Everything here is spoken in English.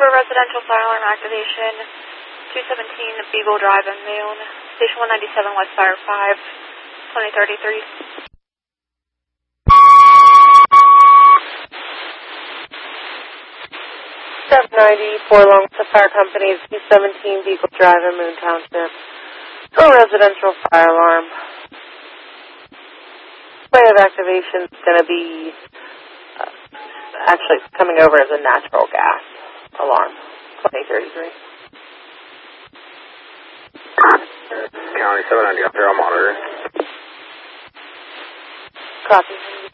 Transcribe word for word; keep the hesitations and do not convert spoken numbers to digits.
for residential fire alarm activation, two seventeen Beagle Drive in Moon, Station one ninety-seven West Fire five, twenty thirty-three. seven ninety-four Long the Fire Company, two seventeen Beagle Drive in Moon Township. For residential fire alarm. Way of activation is going to be uh, actually coming over as a natural gas alarm. twenty thirty-three. County seven ninety up there, I'm monitoring. Copy.